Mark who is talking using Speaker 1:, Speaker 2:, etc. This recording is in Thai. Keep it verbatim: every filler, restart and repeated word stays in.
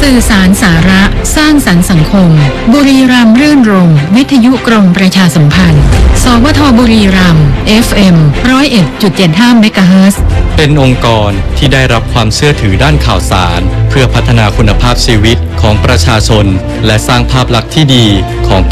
Speaker 1: สื่อสารสาระสร้างสรรค์สังคมบุรีรัมย์รื่นรมย์วิทยุกรมประชาสัมพันธ์สวทบุรีรัมย์ เอฟ เอ็ม หนึ่งศูนย์เอ็ดจุดเจ็ดห้า เมกะเฮิรตซ์
Speaker 2: เป็นองค์กรที่ได้รับความเชื่อถือด้านข่าวสารเพื่อพัฒนาคุณภาพชีวิตของประชาชนและสร้างภาพลักษณ์ที่ดีของ